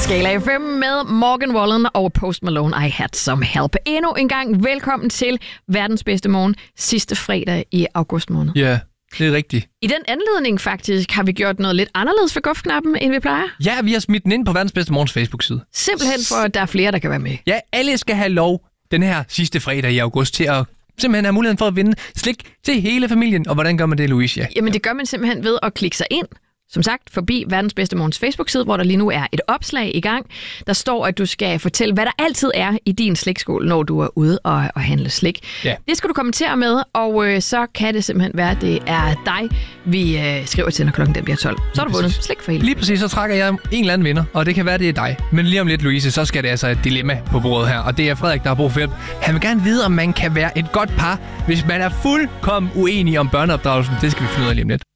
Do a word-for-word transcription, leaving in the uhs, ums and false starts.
Skala F M med Morgan Wallen og Post Malone, I Had Some Help. Endnu en gang velkommen til verdens bedste morgen, sidste fredag i august måned. Ja, det er rigtigt. I den anledning faktisk har vi gjort noget lidt anderledes for gufknappen, end vi plejer. Ja, vi har smidt den ind på verdens bedste morgens Facebook-side. Simpelthen for, at der er flere, der kan være med. Ja, alle skal have lov den her sidste fredag i august til at simpelthen have muligheden for at vinde slik til hele familien. Og hvordan gør man det, Louise? Jamen det gør man simpelthen ved at klikke sig ind. Som sagt, forbi verdens bedste morgens Facebook-side, hvor der lige nu er et opslag i gang. Der står, at du skal fortælle, hvad der altid er i din slikskål, når du er ude og, og handle slik. Ja. Det skal du kommentere med, og øh, så kan det simpelthen være, at det er dig, vi øh, skriver til, når klokken den bliver tolv. Så har du vundet slik for hele. Lige præcis, så trækker jeg en eller anden vinder, og det kan være, det er dig. Men lige om lidt, Louise, så skal det altså et dilemma på bordet her, og det er Frederik, der har brug for hjælp. Han vil gerne vide, om man kan være et godt par, hvis man er fuldkommen uenig om børneopdragelsen. Det skal vi finde ud af lige om lidt.